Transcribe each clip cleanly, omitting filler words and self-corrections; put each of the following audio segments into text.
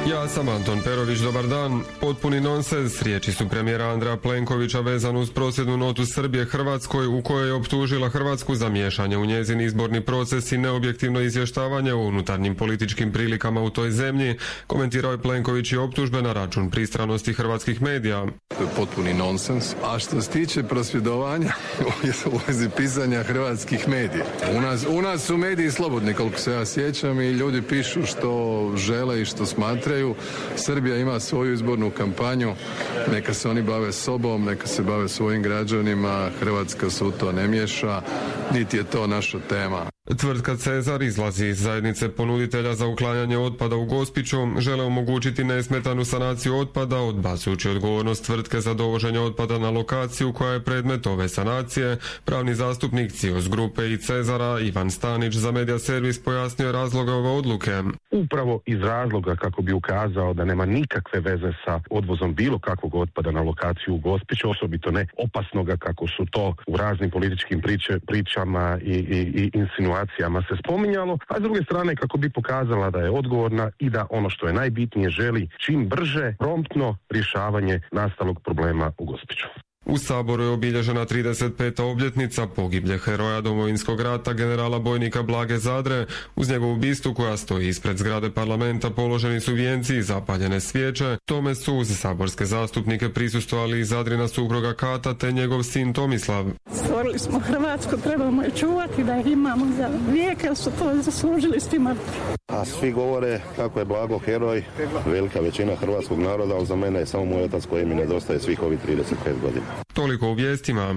Ja sam Anton Perović, dobar dan. Potpuni nonsens, riječi su premijera Andreja Plenkovića vezano uz prosvjednu notu Srbije Hrvatskoj u kojoj je optužila Hrvatsku za miješanje u njezin izborni proces i neobjektivno izvještavanje o unutarnjim političkim prilikama u toj zemlji. Komentirao je Plenković i optužbe na račun pristranosti hrvatskih medija. To je potpuni nonsens. A što se tiče prosvjedovanja u vezi pisanja hrvatskih medija, u nas su mediji slobodni, koliko se ja sjećam, i ljudi pišu što žele i što smatraju. Srbija ima svoju izbornu kampanju, neka se oni bave sobom, neka se bave svojim građanima, Hrvatska se u to ne miješa, niti je to naša tema. Tvrtka Cezar izlazi iz zajednice ponuditelja za uklanjanje otpada u Gospiću, žele omogućiti nesmetanu sanaciju otpada, odbacujući odgovornost tvrtke za dovoženje otpada na lokaciju koja je predmet ove sanacije. Pravni zastupnik CIOS grupe i Cezara Ivan Stanić za Media Servis pojasnio razloga ove odluke. Upravo iz razloga kako bi ukazao da nema nikakve veze sa odvozom bilo kakvog otpada na lokaciju u Gospiću, osobito ne opasnoga kako su to u raznim političkim pričama i insinuacijama se spominjalo, a s druge strane kako bi pokazala da je odgovorna i da ono što je najbitnije želi čim brže, promptno rješavanje nastalog problema u Gospiću. U Saboru je obilježena 35. obljetnica pogiblje heroja Domovinskog rata generala bojnika Blage Zadre. Uz njegovu bistu koja stoji ispred zgrade parlamenta položeni su vijenci i zapaljene svijeće. Tome su uz saborske zastupnike prisustvovali i Zadrina supruga Kata te njegov sin Tomislav. Stvorili smo Hrvatsku, trebamo je čuvati da ih imamo za vijek, jer su to zaslužili svi mrtvi. A svi govore kako je Blago heroj, velika većina hrvatskog naroda, ali za mene je samo moj otac koji mi nedostaje svih ovih 35 godina. Toliko u vijestima.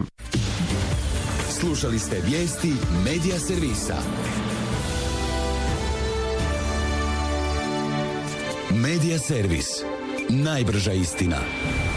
Slušali ste vijesti Media Servisa. Media Servis. Najbrža istina.